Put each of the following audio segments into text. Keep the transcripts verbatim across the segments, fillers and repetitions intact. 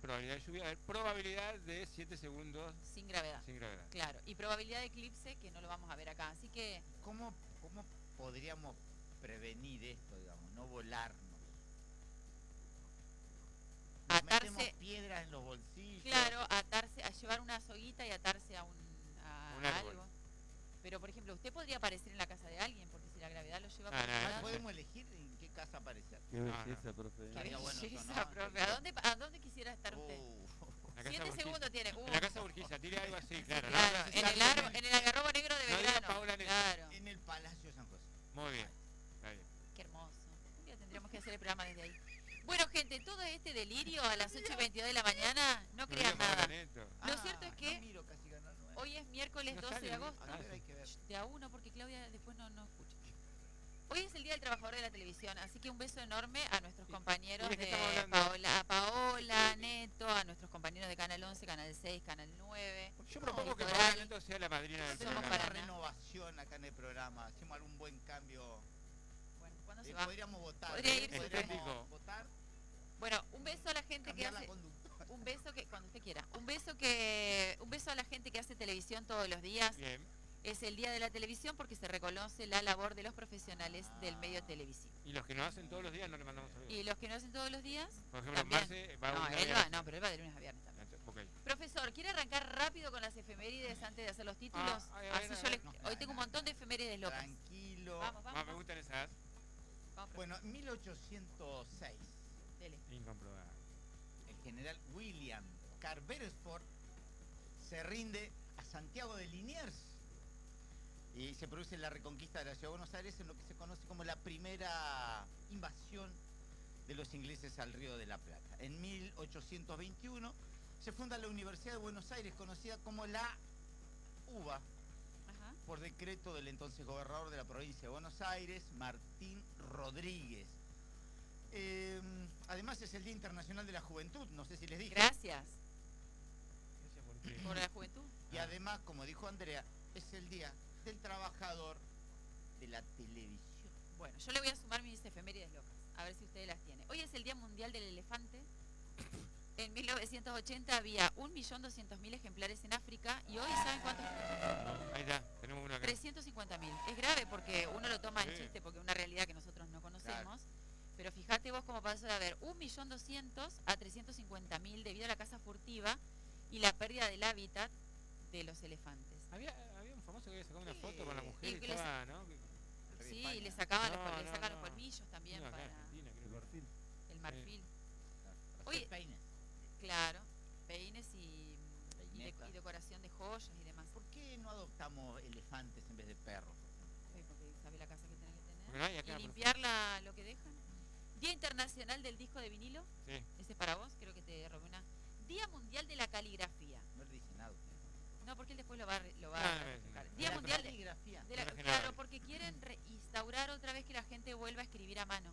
probabilidad de lluvia, a ver, probabilidad de siete segundos Sin gravedad. sin gravedad. Claro. Y probabilidad de eclipse, que no lo vamos a ver acá. Así que... ¿Cómo, cómo podríamos prevenir esto, digamos? No volarnos. Nos Atarse- metemos piedras en los bolsillos. Claro, atarse, a llevar una soguita y atarse a un a Un árbol. algo. Pero, por ejemplo, usted podría aparecer en la casa de alguien, porque si la gravedad lo lleva Ah, para no, otro eso Ah, lado. ¿podemos elegir en qué casa aparecer? Qué No, no. belleza, profe. Qué Estaría bueno eso, belleza, ¿no? profe. ¿A dónde, ¿A dónde quisiera estar usted? Uh, La casa Siete Urquiza. segundos tiene. Uh, En la casa Urquiza, tire algo así, claro. ¿no? claro, No sé si en el, está- árbol- en el algarrobo negro de No diga verano. Paula Neto. Claro, en el Palacio San José. Muy bien. Está bien. qué hermoso. Un día tendríamos que hacer el programa desde ahí. Bueno, gente, todo este delirio a las ocho y veintidós de la mañana, no No crean diga Paula nada. Neto. Lo cierto es que No miro Casi Ganar Nueve. hoy es miércoles No doce sale, de ¿no? agosto. A ver, hay que ver. De a uno, porque Claudia después no, no escucha. Hoy es el Día del Trabajador de la Televisión, así que un beso enorme a nuestros compañeros Mire que de estamos hablando- Paola, a Paola, Neto, a nuestros compañeros de Canal once, Canal seis, Canal nueve. Yo propongo que Litoral. Paula Neto sea la madrina del Somos Hacemos programa. una para nada. renovación acá en el programa. Hacemos algún buen cambio. Bueno, ¿cuándo se Eh, va? podríamos votar. Podría ¿eh? irse Podríamos usted. votar, Bueno, un beso a la gente que cambiar la hace... conductora. Un beso que, cuando usted quiera, un beso que, un beso a la gente que hace televisión todos los días. Bien. Es el Día de la Televisión porque se reconoce la labor de los profesionales del medio televisivo. Y los que no hacen todos los días no le mandamos saludos. Y los que no hacen todos los días, Por ejemplo, también. Marce va No, una él vez- va, no, pero él va de lunes a viernes también. Ok. Profesor, ¿quiere arrancar rápido con las efemérides antes de hacer los títulos? Ah, a ver, a Así ver, a yo ver. le- hoy tengo un montón de efemérides locas. Tranquilo. Vamos, vamos, Más me vamos. gustan esas. Vamos, Bueno, en mil ochocientos seis, dele. Incomprobable. el general William Carr Beresford se rinde a Santiago de Liniers y se produce la reconquista de la ciudad de Buenos Aires en lo que se conoce como la primera invasión de los ingleses al Río de la Plata. En mil ochocientos veintiuno se funda la Universidad de Buenos Aires, conocida como la U B A, Ajá. por decreto del entonces gobernador de la provincia de Buenos Aires, Martín Rodríguez. Eh, además es el Día Internacional de la Juventud, no sé si les dije. Gracias Gracias por ti. por la juventud. Y además, como dijo Andrea, es el Día del Trabajador de la Televisión. Bueno, yo le voy a sumar mis efemérides locas, a ver si ustedes las tienen. Hoy es el Día Mundial del Elefante. En mil novecientos ochenta había un millón doscientos mil ejemplares en África y hoy, ¿saben cuántos? Ahí está, tenemos uno acá. trescientos cincuenta mil. Es grave porque uno lo toma en Sí. chiste porque es una realidad que nosotros no conocemos. Pero fíjate vos cómo pasó de haber un millón doscientos a trescientos cincuenta mil debido a la caza furtiva y la pérdida del hábitat de los elefantes. Había, había un famoso que había sacado una Sí. foto con la mujer Y y que les- estaba, ¿no? Que- El rey de Sí, España. le sacaban, No, los, le no, sacan no. los colmillos también vino acá para en Argentina, creo El que- marfil. el marfil. Para Oye, hacer peines. Claro, peines y, y, de- Peinetas. y decoración de joyas y demás. ¿Por qué no adoptamos elefantes en vez de perros? Sí, porque sabe la casa que tienen que Porque tener. no hay acá, Y por limpiar la- lo que dejan. Día Internacional del Disco de Vinilo. Sí. Ese es para vos, creo que te robé una. Día Mundial de la Caligrafía. No le dice nada. No, porque él después lo va, a re- lo va No, a no me dice reflejar. nada. Día La Mundial de, caligrafía. de la- No traje Claro, nada. porque quieren reinstaurar otra vez que la gente vuelva a escribir a mano.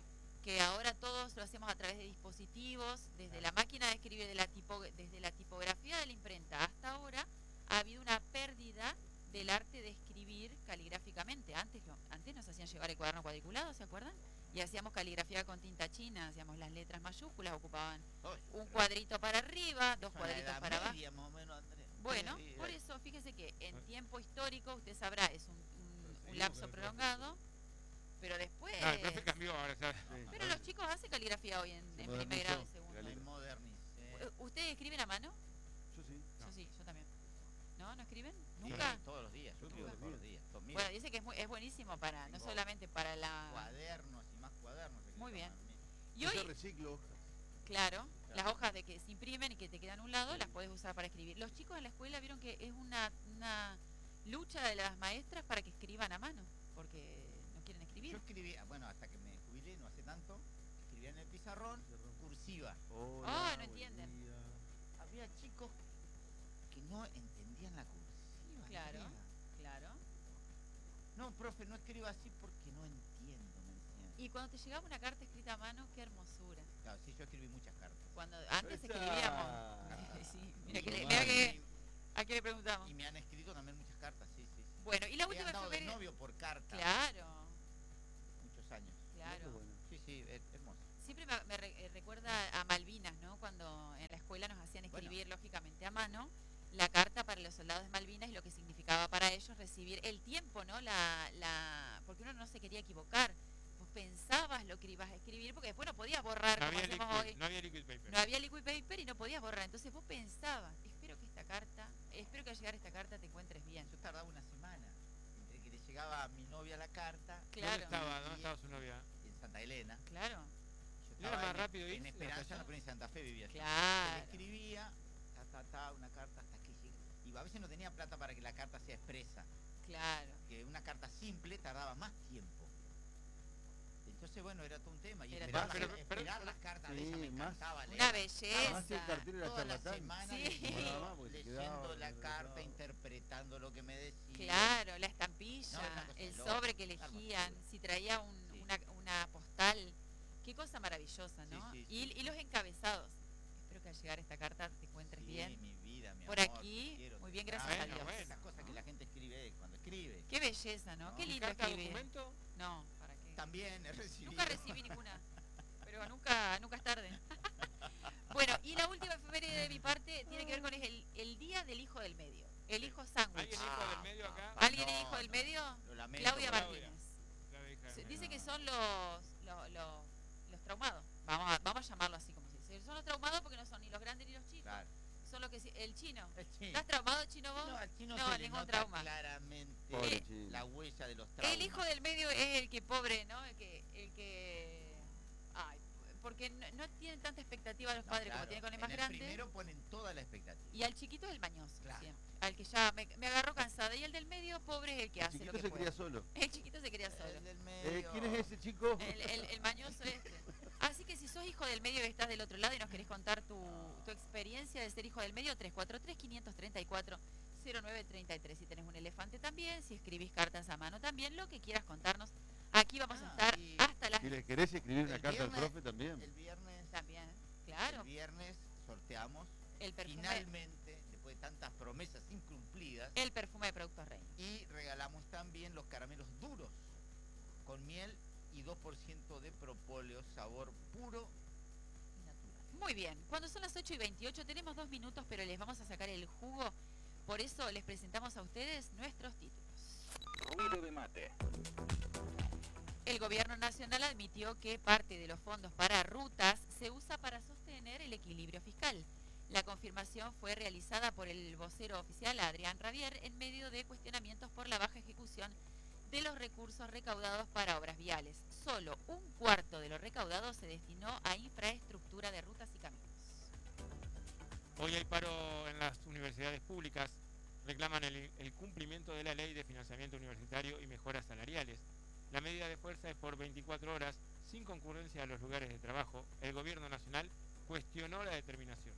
Que ahora todos lo hacemos a través de dispositivos, desde la máquina de escribir, de la tipo, desde la tipografía de la imprenta hasta ahora, ha habido una pérdida del arte de escribir caligráficamente. Antes, lo- antes nos hacían llevar el cuaderno cuadriculado, ¿se acuerdan? Y hacíamos caligrafía con tinta china, hacíamos las letras mayúsculas, ocupaban Ay, un pero cuadrito para arriba, dos son la cuadritos edad para abajo. media, más o menos, Andrea. Bueno, Sí, por eh, eso fíjese que en tiempo histórico, usted sabrá, es un, un- un Seguimos lapso con el prolongado, pero después... No, el profe cambió ahora, ¿sabes? Pero los chicos hacen caligrafía hoy en, Se en primer modernizó. grado y segundo. Me modernicé. U- ¿Ustedes escriben a mano? Yo sí. No. Yo sí, yo también. ¿No? ¿No escriben? Sí, ¿Nunca? todos los días. Yo Yo escribo todos todos los los días. Todos, mira, Bueno, dice que es, muy, es buenísimo para, no Tengo solamente para la... cuadernos y más cuadernos. se Muy bien. llaman, mira. Y Yo hoy, reciclo hojas. claro, las Claro. hojas de que se imprimen y que te quedan a un lado, Sí. las puedes usar para escribir. Los chicos en la escuela vieron que es una, una lucha de las maestras para que escriban a mano, porque no quieren Yo escribir. escribía, bueno, hasta que me jubilé, no hace tanto, escribía en el pizarrón, cursiva. Hola, Ah, no buen entienden. día. Había chicos que no entendían la cursiva. Claro. Andrea. Claro. No, profe, no escriba así porque no entiendo, me decían. Y cuando te llegaba una carta escrita a mano, qué hermosura. Claro, sí, yo escribí muchas cartas. Cuando antes Esa. escribíamos. Sí, mira que le, Mucho mira más. que a qué le preguntamos. Y me han escrito también muchas cartas, sí, sí. sí. Bueno, y la He última andado de efeméride. novio por carta Claro, muchos años. claro. Qué bueno. Sí, sí, es hermoso. Siempre me, me re- eh, recuerda a Malvinas, ¿no? Cuando en la escribir lógicamente a mano la carta para los soldados de Malvinas y lo que significaba para ellos recibir el tiempo, ¿no? La, la, porque uno no se quería equivocar. Vos pensabas lo que ibas a escribir, porque después no podías borrar No como había, hacemos liquid, hoy. no había liquid paper. No había liquid paper y no podías borrar. Entonces vos pensabas, espero que esta carta, espero que al llegar esta carta te encuentres bien. Yo tardaba una semana entre que le llegaba a mi novia la carta Claro. ¿Dónde estaba? y- ¿Dónde estaba su novia? en Santa Elena. Claro, Yo ¿No era estaba más en, rápido en irse Esperanza, hasta en la allá? provincia de Santa Fe vivía yo. Le claro. escribía, ta, ta, ta, una carta hasta que llegue. Y a veces no tenía plata para que la carta sea expresa. Claro. Que una carta simple tardaba más tiempo. Entonces, bueno, era todo un tema. Y Era esperar, todo las, un tema. esperar Pero- las cartas Sí, de ella me más- encantaba leer. Una Además, el belleza. cartero era Toda la charlatán. semana Sí. leyendo, Nada más, porque se leyendo quedaba la carta, retratado. interpretando lo que me decía. Claro, la estampilla, No, una cosa el loca, sobre que una elegían, hermosura. si traía un- Sí. una, una postal. Qué cosa maravillosa, ¿no? Sí, sí, y, sí. y los encabezados. Espero que al llegar esta carta te encuentres Sí, bien. mi vida, mi Por amor, te aquí, quiero, muy te bien, extraño. gracias a Bueno, Dios. bueno, esas cosas que la gente escribe cuando escribe. Qué belleza, ¿no? No. Qué ¿Y lindo carta escribir. documento? No, ¿para qué? También he recibido. Nunca recibí ninguna. Pero nunca, nunca es tarde. Bueno, y la última efeméride de mi parte tiene que ver con el, el día del hijo del medio. El hijo sándwich. ¿Alguien hijo del medio acá? papá, ¿Alguien es no, hijo del no, medio? Lo lamento. Claudia pero- Claudia. Martínez. La hija del Se- medio. Dice que No. son los, los, los, los traumados. Vamos a, vamos a llamarlo así como se dice. Son los traumados porque no son ni los grandes ni los chicos. Claro. Son lo que si- el chino. El chino. ¿Estás traumado, chino, vos? No, al chino No, se le ningún nota trauma. claramente Pobre Eh, chino. la huella de los traumas. El hijo del medio es el que pobre, ¿no? El que, el que, ay, porque no, no tienen tanta expectativa los No, padres claro, como tienen con el en más grande. primero ponen toda la expectativa. Y al chiquito es el mañoso, Claro. siempre. Al que ya me, me agarró cansada. Y el del medio, pobre, es el que El hace lo chiquito que se puede. cría solo. El chiquito se quería solo. El del Eh, medio. ¿Quién es ese chico? El, el, el mañoso este. Así que si sos hijo del medio y estás del otro lado y nos querés contar tu, tu experiencia de ser hijo del medio, tres cuatro tres, cinco tres cuatro, cero nueve tres tres. Si tenés un elefante también, si escribís cartas a mano también, lo que quieras contarnos. Aquí vamos a Ah, estar y- hasta las... Si les querés escribir una El carta al viernes- profe también. El viernes, También, claro. el viernes sorteamos El perfume, finalmente, después de tantas promesas incumplidas, el perfume de Productos Reino. y regalamos también los caramelos duros con miel y dos por ciento de propóleo, sabor puro y natural. Muy bien, cuando son las ocho y veintiocho tenemos dos minutos, pero les vamos a sacar el jugo. Por eso les presentamos a ustedes nuestros títulos. Ruido de mate. El gobierno nacional admitió que parte de los fondos para rutas se usa para sostener el equilibrio fiscal. La confirmación fue realizada por el vocero oficial Adrián Rabier en medio de cuestionamientos por la baja ejecución de los recursos recaudados para obras viales. Solo un cuarto de lo recaudado se destinó a infraestructura de rutas y caminos. Hoy hay paro en las universidades públicas. Reclaman el, el cumplimiento de la ley de financiamiento universitario y mejoras salariales. La medida de fuerza es por veinticuatro horas, sin concurrencia a los lugares de trabajo. El gobierno nacional cuestionó la determinación.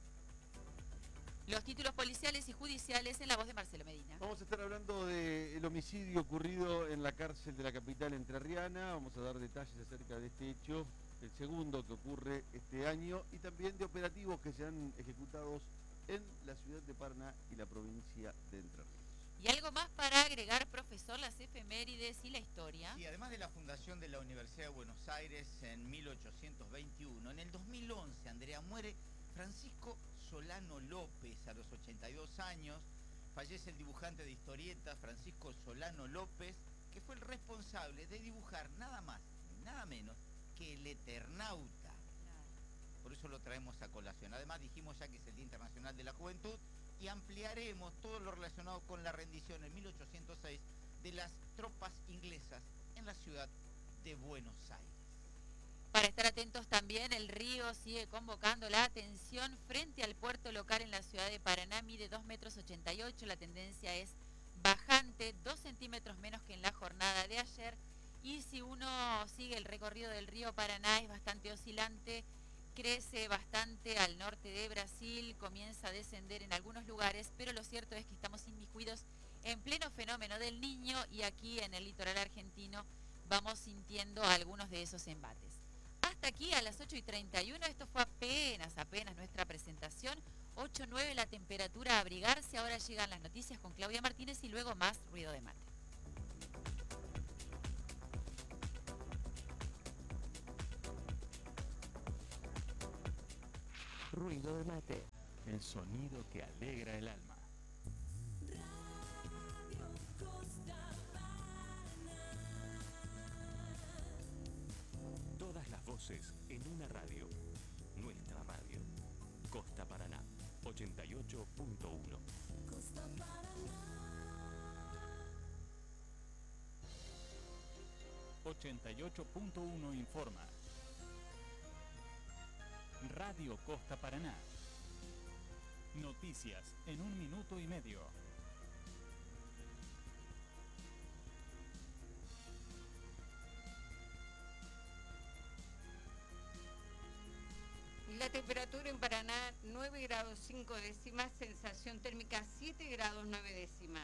Los títulos policiales y judiciales en la voz de Marcelo Medina. Vamos a estar hablando del homicidio ocurrido en la cárcel de la capital entrerriana. Vamos a dar detalles acerca de este hecho, el segundo que ocurre este año, y también de operativos que se han ejecutados en la ciudad de Paraná y la provincia de Entre Ríos. Y algo más para agregar, profesor, las efemérides y la historia. Y además de la fundación de la Universidad de Buenos Aires en mil ochocientos veintiuno, en el dos mil once, Andrea, muere Francisco Solano López a los ochenta y dos años. Fallece el dibujante de historietas Francisco Solano López, que fue el responsable de dibujar nada más ni nada menos que el Eternauta. Por eso lo traemos a colación. Además dijimos ya que es el Día Internacional de la Juventud y ampliaremos todo lo relacionado con la rendición en mil ochocientos seis de las tropas inglesas en la ciudad de Buenos Aires. Para estar atentos también, el río sigue convocando la atención frente al puerto local en la ciudad de Paraná. Mide dos metros ochenta y ocho, la tendencia es bajante, dos centímetros menos que en la jornada de ayer. Y si uno sigue el recorrido del río Paraná, es bastante oscilante, crece bastante al norte de Brasil, comienza a descender en algunos lugares, pero lo cierto es que estamos inmiscuidos en pleno fenómeno del Niño y aquí en el litoral argentino vamos sintiendo algunos de esos embates. Hasta aquí a las ocho y treinta y uno, esto fue apenas, apenas nuestra presentación. ocho nueve la temperatura, a abrigarse. Ahora llegan las noticias con Claudia Martínez y luego más ruido de mate. Ruido de mate. el sonido que alegra el alma. Todas las voces en una radio. Nuestra radio. Costa Paraná, ochenta y ocho punto uno. Costa Paraná. ochenta y ocho punto uno informa. Radio Costa Paraná. Noticias en un minuto y medio. La temperatura en Paraná, nueve grados cinco décimas, sensación térmica siete grados nueve décimas.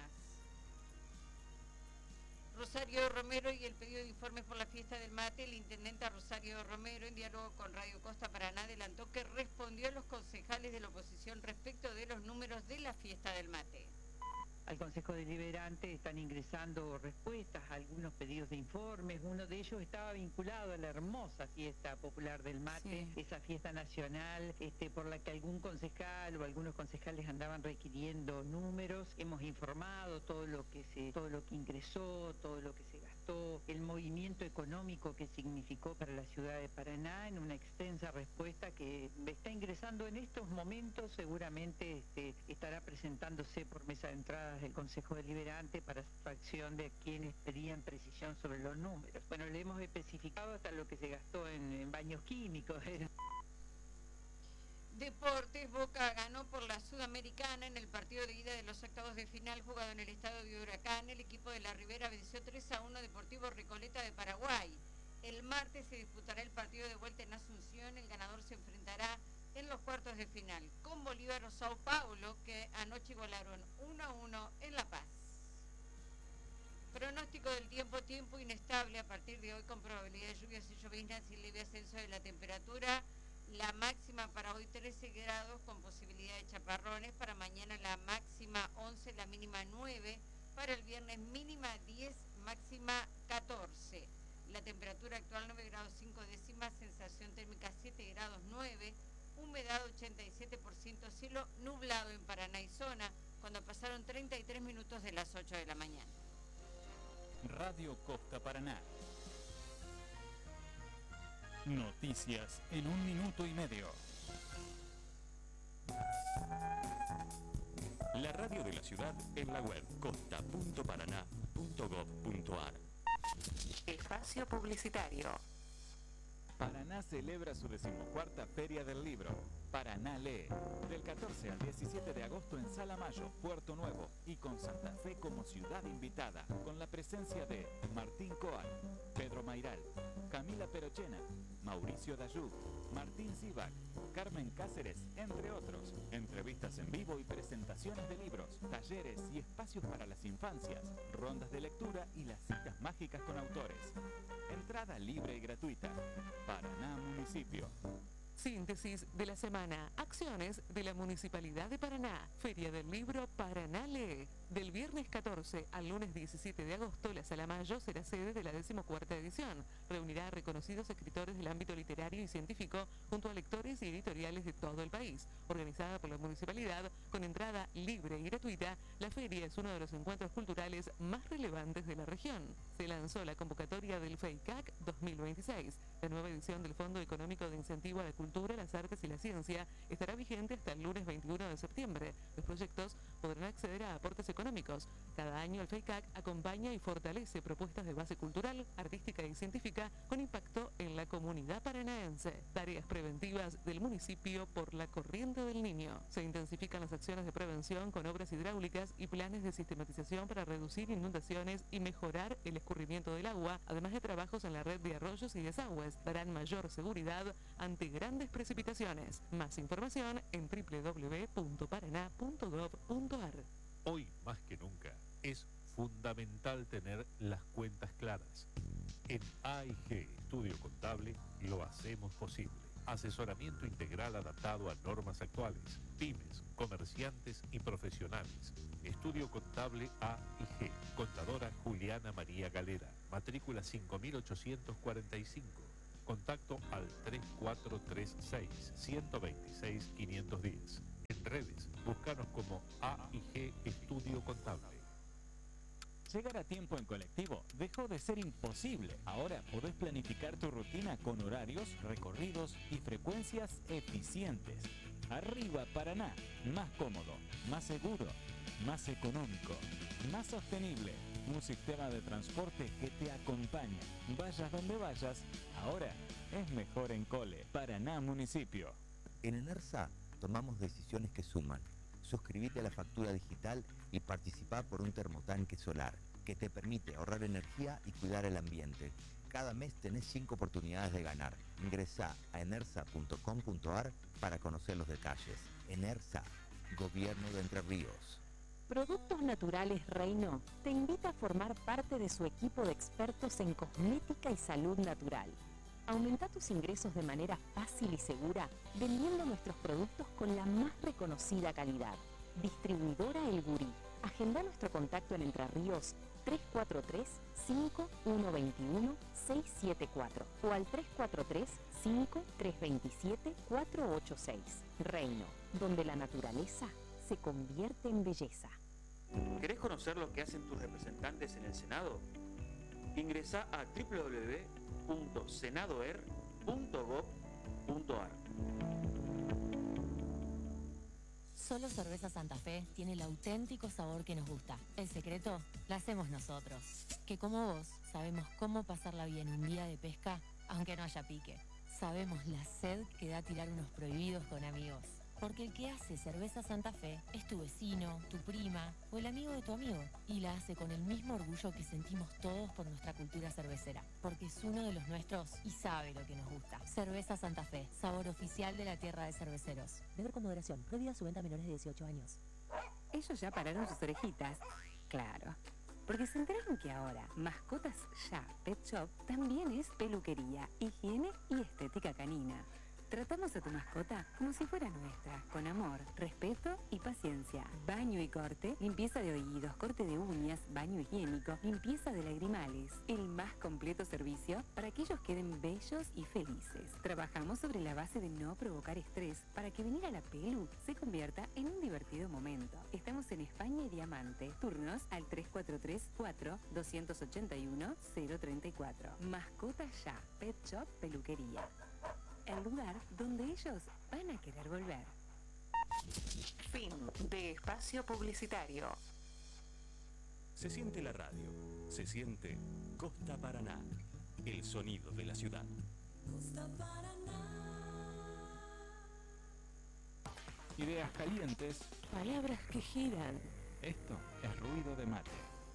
Rosario Romero y el pedido de informes por la fiesta del mate. El intendente Rosario Romero, en diálogo con Radio Costa Paraná, adelantó que respondió a los concejales de la oposición respecto de los números de la fiesta del mate. Al Consejo Deliberante están ingresando respuestas a algunos pedidos de informes. Uno de ellos estaba vinculado a la hermosa fiesta popular del mate, sí. Esa fiesta nacional este, por la que algún concejal o algunos concejales andaban requiriendo números. Hemos informado todo lo que se, todo lo que ingresó, todo lo que se gastó, el movimiento económico que significó para la ciudad de Paraná, en una extensa respuesta que está ingresando en estos momentos. Seguramente este, estará presentándose por mesa de entrada del Consejo Deliberante para satisfacción de quienes pedían precisión sobre los números. Bueno, le hemos especificado hasta lo que se gastó en, en baños químicos. Deportes, Boca ganó por la Sudamericana en el partido de ida de los octavos de final jugado en el estadio de Huracán. El equipo de la Ribera venció tres a uno Deportivo Recoleta de Paraguay. El martes se disputará el partido de vuelta en Asunción. El ganador se enfrentará en los cuartos de final con Bolívar o Sao Paulo, que anoche igualaron uno a uno en La Paz. Pronóstico del tiempo, tiempo inestable a partir de hoy con probabilidad de lluvias y lloviznas y leve ascenso de la temperatura. La máxima para hoy trece grados con posibilidad de chaparrones. Para mañana la máxima once, la mínima nueve. Para el viernes mínima diez, máxima catorce. La temperatura actual nueve grados cinco décimas, sensación térmica siete grados nueve. Humedad ochenta y siete por ciento, cielo nublado en Paraná y zona, cuando pasaron treinta y tres minutos de las ocho de la mañana. Radio Costa Paraná. Noticias en un minuto y medio. La radio de la ciudad en la web costa punto paraná punto gob punto ar. Espacio publicitario. Paraná celebra su decimocuarta Feria del Libro. Paraná lee. Del catorce al diecisiete de agosto en Sala Mayo, Puerto Nuevo, y con Santa Fe como ciudad invitada, con la presencia de Martín Coan, Pedro Mairal, Camila Perochena, Mauricio Dayú, Martín Zivac, Carmen Cáceres, entre otros. Entrevistas en vivo y presentaciones de libros, talleres y espacios para las infancias, rondas de lectura y las citas mágicas con autores. Entrada libre y gratuita. Paraná Municipio. Síntesis de la semana. Acciones de la Municipalidad de Paraná. Feria del Libro Paraná Lee. Del viernes catorce al lunes diecisiete de agosto, la Sala Mayo será sede de la decimocuarta edición. Reunirá a reconocidos escritores del ámbito literario y científico junto a lectores y editoriales de todo el país. Organizada por la Municipalidad con entrada libre y gratuita, la feria es uno de los encuentros culturales más relevantes de la región. Se lanzó la convocatoria del FEICAC dos mil veintiséis. La nueva edición del Fondo Económico de Incentivo a la Cultura, las Artes y la Ciencia estará vigente hasta el lunes veintiuno de septiembre. Los proyectos podrán acceder a aportes económicos. Cada año el FEICAC acompaña y fortalece propuestas de base cultural, artística y científica con impacto en la comunidad paranaense. Tareas preventivas del municipio por la corriente del Niño. Se intensifican las acciones de prevención con obras hidráulicas y planes de sistematización para reducir inundaciones y mejorar el escurrimiento del agua, además de trabajos en la red de arroyos y desagües. Darán mayor seguridad ante grandes precipitaciones. Más información en doble u doble u doble u punto paraná punto gob punto ar. Hoy más que nunca es fundamental tener las cuentas claras. En A I G Estudio Contable lo hacemos posible. Asesoramiento integral adaptado a normas actuales, pymes, comerciantes y profesionales. Estudio Contable A I G. Contadora Juliana María Galera. Matrícula cinco mil ochocientos cuarenta y cinco. Contacto al tres cuatro tres seis, uno dos seis, quinientos diez. En redes Contable. Llegar a tiempo en colectivo dejó de ser imposible. Ahora podés planificar tu rutina con horarios, recorridos y frecuencias eficientes. Arriba Paraná, más cómodo, más seguro, más económico, más sostenible. Un sistema de transporte que te acompaña. Vayas donde vayas, ahora es mejor en Cole. Paraná Municipio. En ENERSA tomamos decisiones que suman. Suscríbete a la factura digital y participá por un termotanque solar que te permite ahorrar energía y cuidar el ambiente. Cada mes tenés cinco oportunidades de ganar. Ingresá a enersa punto com punto ar para conocer los detalles. ENERSA, Gobierno de Entre Ríos. Productos Naturales Reino te invita a formar parte de su equipo de expertos en cosmética y salud natural. Aumenta tus ingresos de manera fácil y segura vendiendo nuestros productos con la más reconocida calidad. Distribuidora El Gurí. Agenda nuestro contacto en Entre Ríos tres cuatro tres, cinco uno dos uno, seis siete cuatro o al tres cuatro tres, cinco tres dos siete, cuatro ocho seis. Reino, donde la naturaleza se convierte en belleza. ¿Querés conocer lo que hacen tus representantes en el Senado? Ingresá a doble u doble u doble u punto senadoer punto gob punto ar. Solo Cerveza Santa Fe tiene el auténtico sabor que nos gusta. El secreto lo hacemos nosotros, que como vos sabemos cómo pasarla bien un día de pesca, aunque no haya pique. Sabemos la sed que da tirar unos prohibidos con amigos. Porque el que hace Cerveza Santa Fe es tu vecino, tu prima o el amigo de tu amigo. Y la hace con el mismo orgullo que sentimos todos por nuestra cultura cervecera. Porque es uno de los nuestros y sabe lo que nos gusta. Cerveza Santa Fe, sabor oficial de la tierra de cerveceros. Beber con moderación. Prohibida su venta a menores de dieciocho años. Ellos ya pararon sus orejitas. Claro. Porque se enteraron que ahora Mascotas Ya Pet Shop también es peluquería, higiene y estética canina. Tratamos a tu mascota como si fuera nuestra, con amor, respeto y paciencia. Baño y corte, limpieza de oídos, corte de uñas, baño higiénico, limpieza de lagrimales. El más completo servicio para que ellos queden bellos y felices. Trabajamos sobre la base de no provocar estrés para que venir a la pelu se convierta en un divertido momento. Estamos en España y Diamante. Turnos al tres cuatro tres, cuatro, dos ocho uno, cero tres cuatro. Mascotas Ya, Pet Shop Peluquería. El lugar donde ellos van a querer volver. Fin de espacio publicitario. Se siente la radio, se siente Costa Paraná, el sonido de la ciudad. Costa Paraná. Ideas calientes. Palabras que giran. Esto